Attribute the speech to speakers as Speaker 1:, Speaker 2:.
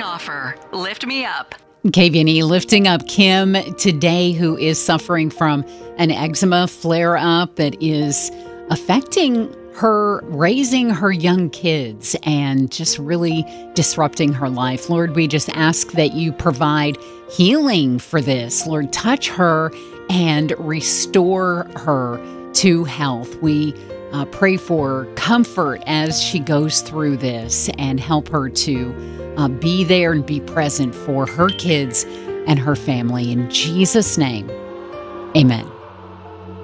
Speaker 1: offer. Lift me up.
Speaker 2: KVNE lifting up Kim today, who is suffering from an eczema flare-up that is affecting her raising her young kids and just really disrupting her life. Lord, we just ask that you provide healing for this. Lord, touch her and restore her to health. We pray for comfort as she goes through this and help her to be there and be present for her kids and her family. In Jesus' name, amen.